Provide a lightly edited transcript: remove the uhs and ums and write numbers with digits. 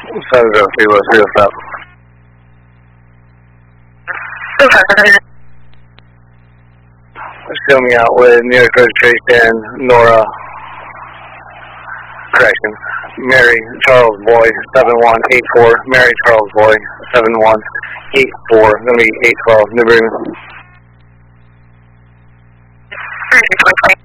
703, show me out with New York registration, Nora, correction, Mary Charles Boy, 7184, Mary Charles Boy, 7184, going to be 812, New Bremen.